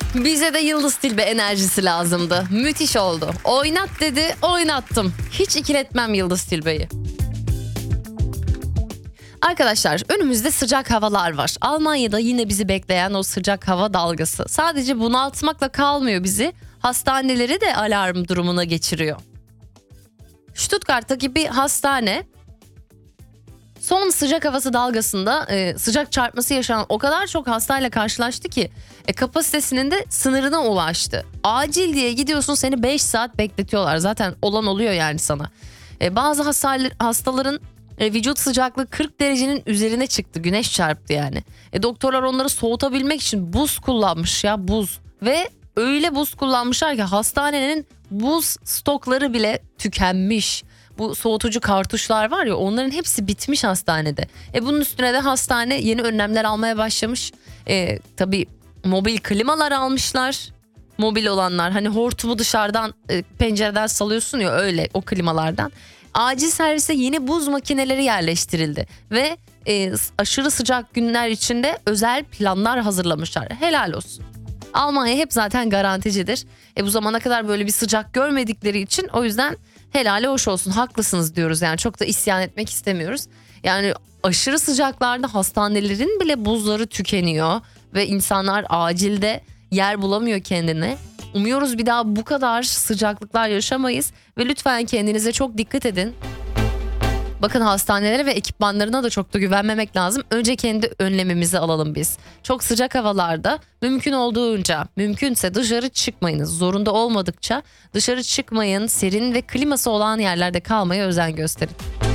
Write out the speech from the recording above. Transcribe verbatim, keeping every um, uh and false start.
Bize de Yıldız Tilbe enerjisi lazımdı. Müthiş oldu. Oynat dedi, oynattım. Hiç ikiletmem Yıldız Tilbe'yi. Arkadaşlar, önümüzde sıcak havalar var. Almanya'da yine bizi bekleyen o sıcak hava dalgası. Sadece bunaltmakla kalmıyor bizi. Hastaneleri de alarm durumuna geçiriyor. Stuttgart'taki bir hastane son sıcak havası dalgasında e, sıcak çarpması yaşanan o kadar çok hastayla karşılaştı ki e, kapasitesinin de sınırına ulaştı. Acil diye gidiyorsun, seni beş saat bekletiyorlar. Zaten olan oluyor yani sana. E, bazı hastalar, hastaların e, vücut sıcaklığı kırk derecenin üzerine çıktı. Güneş çarptı yani. E, doktorlar onları soğutabilmek için buz kullanmış ya, buz. Ve öyle buz kullanmışlar ki hastanenin buz stokları bile tükenmiş. Bu soğutucu kartuşlar var ya, onların hepsi bitmiş hastanede. E bunun üstüne de hastane yeni önlemler almaya başlamış. E, tabii mobil klimalar almışlar. Mobil olanlar, hani hortumu dışarıdan e, pencereden salıyorsun ya, öyle o klimalardan. Acil servise yeni buz makineleri yerleştirildi. Ve e, aşırı sıcak günler içinde özel planlar hazırlamışlar. Helal olsun. Almanya hep zaten garanticidir. E bu zamana kadar böyle bir sıcak görmedikleri için o yüzden helali hoş olsun, haklısınız diyoruz. Yani çok da isyan etmek istemiyoruz. Yani aşırı sıcaklarda hastanelerin bile buzları tükeniyor ve insanlar acilde yer bulamıyor kendine. Umuyoruz bir daha bu kadar sıcaklıklar yaşamayız ve lütfen kendinize çok dikkat edin. Bakın, hastanelere ve ekipmanlarına da çok da güvenmemek lazım. Önce kendi önlemimizi alalım biz. Çok sıcak havalarda mümkün olduğunca, mümkünse dışarı çıkmayınız. Zorunda olmadıkça dışarı çıkmayın. Serin ve kliması olan yerlerde kalmaya özen gösterin.